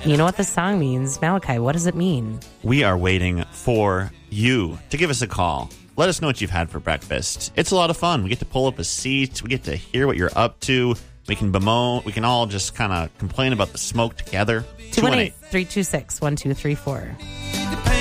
You know what this song means. Malachi, what does it mean? We are waiting for you to give us a call. Let us know what you've had for breakfast. It's a lot of fun. We get to pull up a seat. We get to hear what you're up to. We can bemoan. We can all just kind of complain about the smoke together. 218-326-1234.